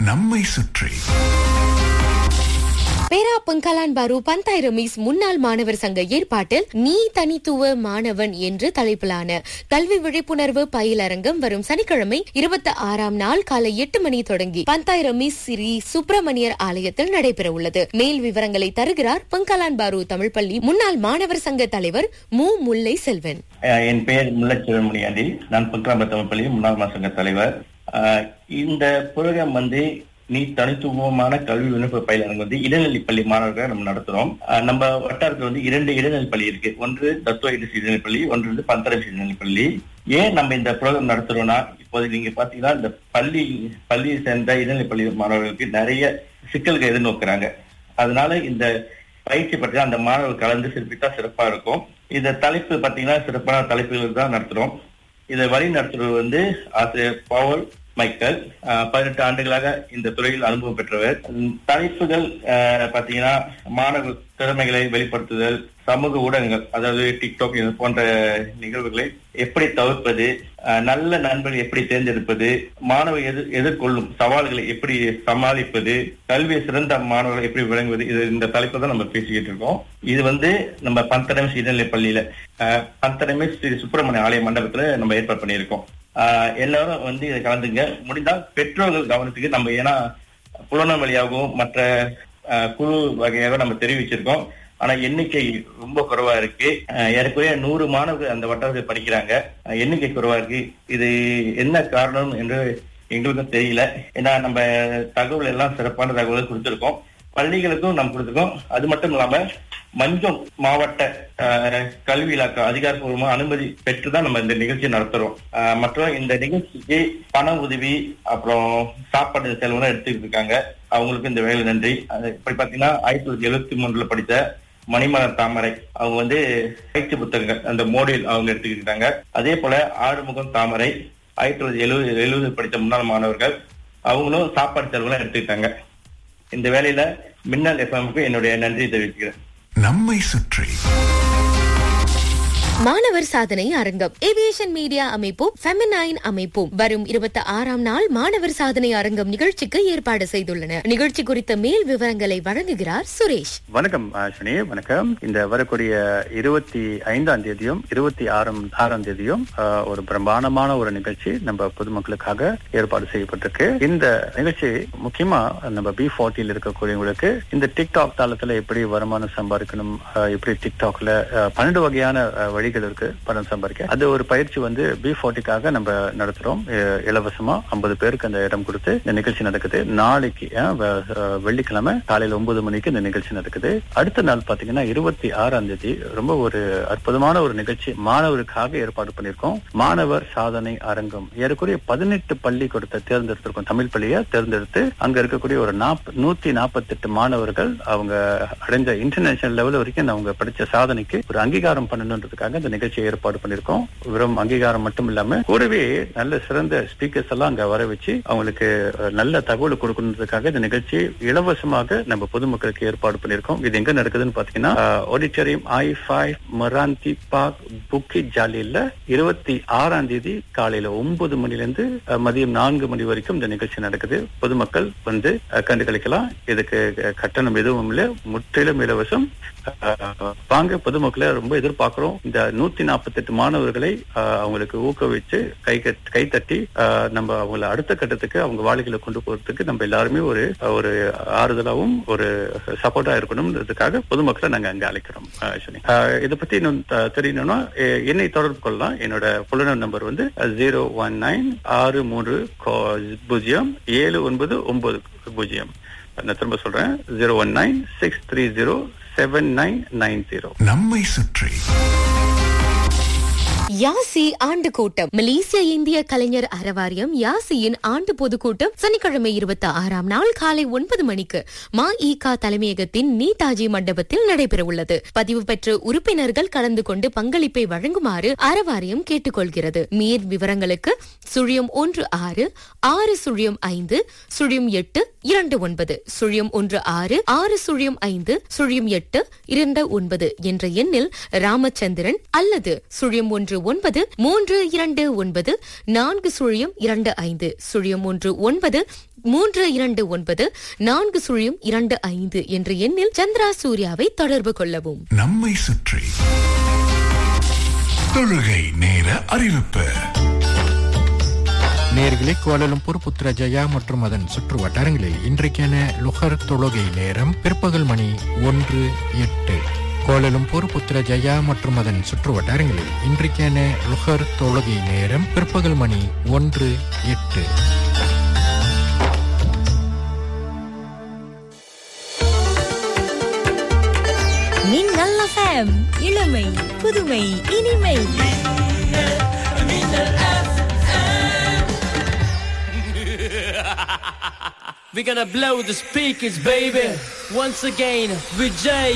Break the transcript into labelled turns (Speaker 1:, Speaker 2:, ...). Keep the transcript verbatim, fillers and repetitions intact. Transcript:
Speaker 1: நம்மை சுற்றி
Speaker 2: பேரா பங்கலான் பாரு பந்தாய் ரமீஸ் முன்னாள் மாணவர் சங்க ஏற்பாட்டில் நீ தனித்துவ மாணவன் என்று தலைப்பிலான கல்வி விழிப்புணர்வு பயிலரங்கம் வரும் சனிக்கிழமை இருபத்தி ஆறாம் நாள் காலை எட்டு மணி தொடங்கி பந்தாய் ரமீஸ் ஸ்ரீ சுப்பிரமணியர் ஆலயத்தில் நடைபெற உள்ளது. மேல் விவரங்களை தருகிறார் பங்கலான் பாரு தமிழ் பள்ளி முன்னாள் மாணவர் சங்க தலைவர் மு முல்லை செல்வன்.
Speaker 3: என் பெயர் முல்லை செல்வமணி. நான் பங்கலான் தமிழ் பள்ளி முன்னாள் மாணவர் சங்க தலைவர். இந்த புரோகிராம் வந்து நீ தனித்துவமான கல்வி விண்ணப்ப பயிலரங்கு வந்து இடைநிலை பள்ளி மாணவர்கள் நம்ம நடத்துறோம். நம்ம வட்டாரத்தில் வந்து இரண்டு இடைநிலை பள்ளி இருக்கு. ஒன்று தத்துவ இடைநிலை பள்ளி, ஒன்று வந்து பந்தரசி இடைநிலை பள்ளி. ஏன் நம்ம இந்த ப்ரோக்ராம் நடத்துறோம்னா, இப்போது நீங்க பாத்தீங்கன்னா இந்த பள்ளி பள்ளியை சேர்ந்த இடைநிலை பள்ளி மாணவர்களுக்கு நிறைய சிக்கல்கள் எதிர்நோக்குறாங்க. அதனால இந்த பயிற்சி பற்றி அந்த மாணவர்கள் கலந்து சிறப்பித்தா சிறப்பா இருக்கும். இந்த தலைப்பு பாத்தீங்கன்னா சிறப்பான தலைப்புகள் தான் நடத்துறோம். இதை வழி நடத்துறது வந்து ஆசிரியர் பவுல் மைக்கேல். பதினெட்டு ஆண்டுகளாக இந்த துறையில் அனுபவம் பெற்றவர். தலைப்புகள் பாத்தீங்கன்னா மாணவ திறமைகளை வெளிப்படுத்துதல், சமூக ஊடகங்கள் அதாவது டிக்டாக் போன்ற நிகழ்வுகளை எப்படி தவிர்ப்பது, நல்ல நண்பர்கள் எப்படி தேர்ந்தெடுப்பது, மாணவர் எதிர் எதிர்கொள்ளும் சவால்களை எப்படி சமாளிப்பது, கல்வியை சிறந்த மாணவர்களை எப்படி விளங்குவது, இது இந்த தலைப்பு தான் நம்ம பேசிக்கிட்டு இருக்கோம். இது வந்து நம்ம பந்தரமேஸ் இடைநிலை பள்ளியில பந்தரமேஸ் ஸ்ரீ சுப்பிரமணிய ஆலய மண்டபத்துல நம்ம ஏற்பாடு பண்ணியிருக்கோம். ஆஹ் எல்லாரும் வந்து இதை கலந்துங்க. முடிந்தால் பெற்றோர்கள் கவனத்துக்கு நம்ம ஏன்னா புலன வழியாகவும் மற்ற குழு வகையாக நம்ம தெரிவிச்சிருக்கோம். ஆனா எண்ணிக்கை ரொம்ப குறைவா இருக்கு. ஏறக்குறைய நூறு மாணவர்கள் அந்த வட்டாரத்தில் படிக்கிறாங்க. எண்ணிக்கை குறைவா இருக்கு. இது என்ன காரணம் என்று எங்களுக்கும் தெரியல. ஏன்னா நம்ம தகவல் எல்லாம் சிறப்பான தகவலை கொடுத்திருக்கோம், பள்ளிகளுக்கும் நம்ம கொடுத்திருக்கோம். அது மட்டும் இல்லாம மஞ்சள் மாவட்ட கல்வி இலாக்கா அதிகாரப்பூர்வமா அனுமதி பெற்றுதான் நம்ம இந்த நிகழ்ச்சியை நடத்துறோம். மற்றும் இந்த நிகழ்ச்சிக்கு பண உதவி அப்புறம் சாப்பாடு செலவு எடுத்துக்கிட்டு இருக்காங்க. அவங்களுக்கு இந்த வேலை நன்றி. இப்படி பாத்தீங்கன்னா ஆயிரத்தி தொள்ளாயிரத்தி எழுபத்தி மூணுல படித்த மணிமலர் தாமரை அவங்க வந்து பயிற்சி புத்தகங்கள் அந்த மோடியில் அவங்க எடுத்துக்கிட்டாங்க. அதே போல ஆறுமுகம் தாமரை ஆயிரத்தி தொள்ளாயிரத்தி எழுபது எழுபது படித்த முன்னாள் மாணவர்கள் அவங்களும் சாப்பாடு செலவுலாம் எடுத்துக்கிட்டாங்க. இந்த வேலையில மின்னல் எஃப்எம்க்கு என்னுடைய நன்றி தெரிவிக்கிறேன்.
Speaker 1: நம்மை சுற்றி
Speaker 2: மாணவர் சாதனை அரங்கம் ஏவியேஷன் மீடியா அமைப்பும் ஃபெமினைன் அமைப்பும் வரும் இருபத்தி ஆறாம் நாள் மாணவர் சாதனை அரங்கம் நிகழ்ச்சிக்கு ஏற்பாடு செய்துள்ளன. நிகழ்ச்சி குறித்த மேல் விவரங்களை வழங்குகிறார் சுரேஷ்.
Speaker 4: வணக்கம் ஆஷினி. வணக்கம். இந்த வரக்கூடிய இருபத்தி ஐந்தாம் தேதியும் இருபத்தி ஆறாம் ஆறாம் தேதியும் ஒரு பிரம்மாண்டமான ஒரு நிகழ்ச்சி நம்ம பொதுமக்களுக்காக ஏற்பாடு செய்யப்பட்டிருக்கு. இந்த நிகழ்ச்சி முக்கியமா நம்ம பி ஃபார்ட்டியில் இருக்கக்கூடியவங்களுக்கு இந்த டிக்டாக் தளத்துல எப்படி வருமானம் சம்பாதிக்கணும், எப்படி டிக்டாக்ல பன்னெண்டு வகையான வழி இருக்கு பணம் சம்பாதிக்க, அது ஒரு பயிற்சி வந்து பி ஃபார்ட்டிக்காக நம்ம நடத்துறோம். இலவசமா ஐம்பது பேருக்கு அந்த இடம் கொடுத்து இந்த நிகழ்ச்சி நடக்குது. நாளைக்கு வெள்ளிக்கிழமை காலையில ஒன்பது மணிக்கு இந்த நிகழ்ச்சி நடக்குது. அடுத்த நாள் பாத்தீங்கன்னா இருபத்தி ஆறாம் தேதி ரொம்ப ஒரு அற்புதமான ஒரு நிகழ்ச்சி மாணவருக்காக ஏற்பாடு பண்ணிருக்கோம். மாணவர் சாதனை அரங்கம். ஏறக்குறைய பதினெட்டு பள்ளி கொடுத்த தேர்ந்தெடுத்திருக்கோம். தமிழ் பள்ளியை தேர்ந்தெடுத்து அங்க இருக்கக்கூடிய ஒரு நாப் நூத்தி நாற்பத்தி எட்டு மாணவர்கள் அவங்க அடைஞ்ச இன்டர்நேஷனல் லெவல் வரைக்கும் அவங்க படிச்ச சாதனைக்கு ஒரு அங்கீகாரம் பண்ணணுன்றதுக்காக இந்த நிகழ்ச்சியை ஏற்பாடு பண்ணிருக்கோம். வெறும் அங்கீகாரம் மட்டும் இல்லாம கூடவே நல்ல சிறந்த ஸ்பீக்கர்ஸ் எல்லாம் அங்க வர வச்சு அவங்களுக்கு நல்ல தகவல் கொடுக்கணுன்றதுக்காக இந்த நிகழ்ச்சி இலவசமாக நம்ம பொதுமக்களுக்கு ஏற்பாடு பண்ணிருக்கோம். இது எங்க நடக்குதுன்னு பாத்தீங்கன்னா ஆடிட்டோரியம் ஐ ஃபைவ் மராந்தி பார்க் புக்கி ஜாலியில இருபத்தி ஆறாம் தேதி காலையில ஒன்பது மணில இருந்து மதியம் நான்கு மணி வரைக்கும் இந்த நிகழ்ச்சி நடக்குது. பொதுமக்கள் வந்து கண்டு கழிக்கலாம். இதுக்கு கட்டணம் எதுவும் இல்லை, முற்றிலும் இலவசம். வாங்க பொதுமக்களை ரொம்ப எதிர்பார்க்கிறோம். இந்த நூத்தி நாற்பத்தி எட்டு மாணவர்களை அவங்களுக்கு ஊக்குவிச்சு கை கை தட்டி நம்ம அவங்களை அடுத்த கட்டத்துக்கு அவங்க வாழ்க்கையில கொண்டு போறதுக்கு நம்ம எல்லாருமே ஒரு ஒரு ஆறுதலாவும் ஒரு சப்போர்ட்டா இருக்கணும்ன்றதுக்காக பொதுமக்களை நாங்க அங்க அழைக்கிறோம். இதை பத்தி இன்னும் தெரியணும்னா என்னை தொடர்பு கொள்ளலாம். என்னோட புலனர் நம்பர் வந்து ஜீரோ ஒன் நைன் ஆறு மூன்று பூஜ்ஜியம் ஏழு ஒன்பது ஒன்பது பூஜ்ஜியம். நான் திரும்ப சொல்றேன், zero one nine six three zero seven nine nine zero.
Speaker 1: நம்மை சுற்றி
Speaker 2: யாசி ஆண்டு கூட்டம். மலேசிய இந்திய கலைஞர் அறவாரியம் யாசியின் ஆண்டு பொதுக்கூட்டம் சனிக்கிழமை இருபத்தி ஆறாம் நாள் காலை ஒன்பது மணிக்கு மா ஈகா தலைமையகத்தின் நீதாஜி மண்டபத்தில் நடைபெற உள்ளது. பதிவு பெற்ற உறுப்பினர்கள் கலந்து கொண்டு பங்களிப்பை வழங்குமாறு அறவாரியம் கேட்டுக்கொள்கிறது. மேற் விவரங்களுக்கு சுழியம் ஒன்று ஆறு ஆறு சுழியம் ஐந்து சுழியம் எட்டு இரண்டு ஒன்பது சுழியம் ஒன்று ஆறு ஆறு சுழியம் ஐந்து சுழியம் எட்டு இரண்டு ஒன்பது என்ற எண்ணில் ராமச்சந்திரன் அல்லது சுழியம் ஒன்று ஒன்பது மூன்று இரண்டு ஒன்பது நான்கு சுழியம் இரண்டு ஐந்து சுழியம் மூன்று ஒன்பது மூன்று இரண்டு ஒன்பது நான்கு சுழியம் இரண்டு ஐந்து என்ற எண்ணில் சந்திரா சூர்யாவை தொடர்பு கொள்ளவும்.
Speaker 1: நம்மை சுற்றி தொழுகை நேர அறிவிப்பு.
Speaker 5: நேர்களே, கோலாலம்பூர், புத்ரஜயா மற்றும் அதன் சுற்று வட்டாரங்களில் இன்றைக்கான லுஹர் தொழுகை நேரம் பிற்பகல் மணி ஒன்று எட்டு. கோலாலம்பூர், புத்ரஜயா மற்றும் அதன் சுற்று வட்டாரங்களில் இன்றைக்கான லுஹர் தொழுகை நேரம் பிற்பகல் மணி ஒன்று எட்டு.
Speaker 6: மின்னல் எஃப்எம், இளமை புதுமை இனிமை.
Speaker 7: We're gonna blow the speakers, baby. Once again, with Jay.